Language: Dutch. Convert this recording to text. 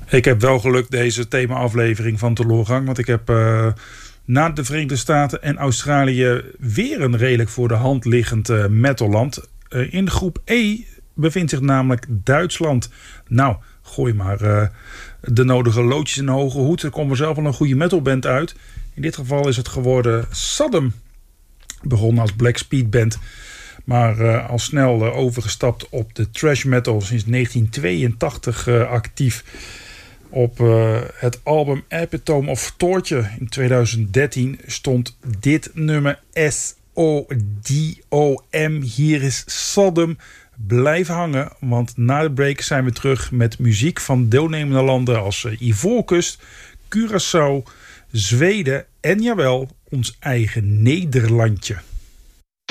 Ik heb wel geluk deze thema-aflevering van Teloorgang. Want ik heb na de Verenigde Staten en Australië weer een redelijk voor de hand liggend metalland. In groep E bevindt zich namelijk Duitsland. Nou, gooi maar de nodige loodjes in de hoge hoed. Er komt er zelf wel een goede metalband uit. In dit geval is het geworden Saddam. Begon als Black Speed Band. Maar al snel overgestapt op de thrash metal. Sinds 1982 actief. Op het album Epitome of Torture in 2013 stond dit nummer SODOM. Hier is Saddam. Blijf hangen, want na de break zijn we terug met muziek van deelnemende landen als Ivoorkust, Curaçao, Zweden en jawel, ons eigen Nederlandje.